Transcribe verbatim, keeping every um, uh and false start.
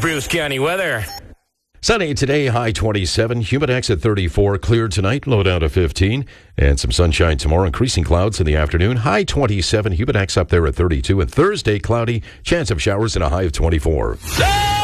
Bruce County weather. Sunny today, high twenty-seven. Humidex at thirty-four. Clear tonight, low down to fifteen. And some sunshine tomorrow. Increasing clouds in the afternoon. High twenty-seven. Humidex up there at thirty-two. And Thursday, cloudy. Chance of showers and a high of twenty-four. Ah!